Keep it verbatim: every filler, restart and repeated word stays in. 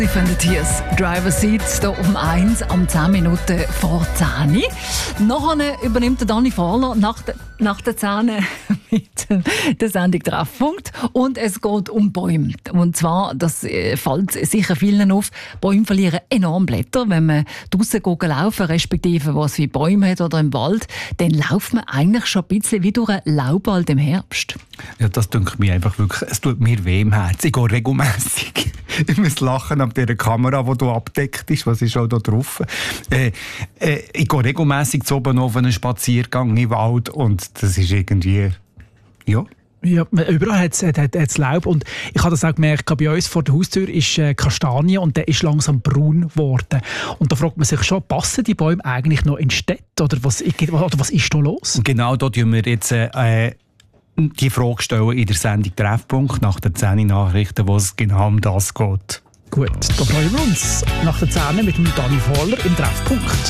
Sie finden hier das Driver Seat hier um eins, am zehn Minuten vor zehn. Nachher übernimmt der Dani Fahler nach, de, nach der zehn mit der Sendung Treffpunkt. Und es geht um Bäume. Und zwar, das fällt sicher vielen auf, Bäume verlieren enorm Blätter. Wenn man draussen laufen, respektive was wie Bäume hat oder im Wald, dann läuft man eigentlich schon ein bisschen wie durch einen Laubwald im Herbst. Ja, das tut mir einfach wirklich, es tut mir weh im Herzen. Ich gehe regelmässig. Ich muss lachen ab dieser Kamera, die du abdeckt ist. Was ist auch da drauf? Äh, äh, ich gehe regelmässig zu oben auf einen Spaziergang im Wald und das ist irgendwie, ja. Ja, überall hat es Laub und ich habe das auch gemerkt, bei uns vor der Haustür ist äh, Kastanie und der ist langsam braun geworden. Und da fragt man sich schon, passen die Bäume eigentlich noch in Städte oder was, oder was ist da los? Und genau da tun wir jetzt äh, die Frage stellen in der Sendung Treffpunkt nach der zehn Nachrichten, wo es genau um das geht. Gut, da freuen wir uns nach der zehn mit dem Dani Fahler im Treffpunkt.